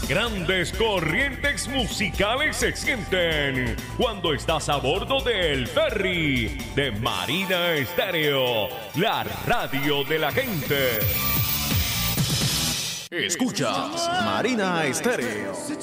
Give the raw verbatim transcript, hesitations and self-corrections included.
grandes corrientes musicales se sienten cuando estás a bordo del ferry de Marina Estéreo, la radio de la gente. Escuchas Marina Estéreo.